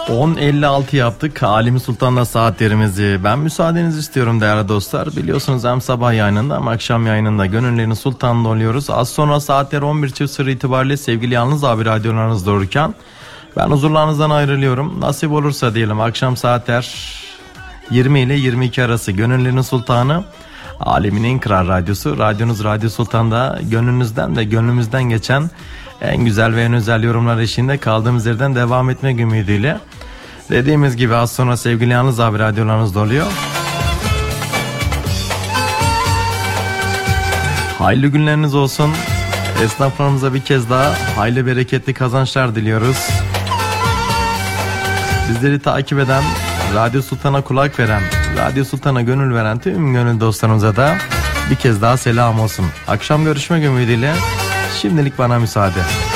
10.56 yaptık. Halimi Sultan'la saatlerimizi. Ben müsaadenizi istiyorum değerli dostlar. Biliyorsunuz hem sabah yayınında hem akşam yayınında Gönüllerin Sultan'da oluyoruz. Az sonra saatler 11.00 itibariyle sevgili Yalnız Abi radyolarınızda olurken ben huzurlarınızdan ayrılıyorum. Nasip olursa diyelim akşam saatler 20 ile 22 arası Gönüllerin Sultanı, Alemin en kral radyosu. Radyonuz Radyo Sultan'da gönlünüzden de gönlümüzden geçen en güzel ve en özel yorumlar eşliğinde kaldığımız yerden devam etmek ümidiyle. Dediğimiz gibi az sonra sevgili Yalnız Abi radyolarınızda oluyor. Hayırlı günleriniz olsun. Esnaflarımıza bir kez daha hayırlı bereketli kazançlar diliyoruz. Bizleri takip eden, Radyo Sultan'a kulak veren, Radyo Sultan'a gönül veren tüm gönül dostlarımıza da bir kez daha selam olsun. Akşam görüşmek ümidiyle şimdilik bana müsaade.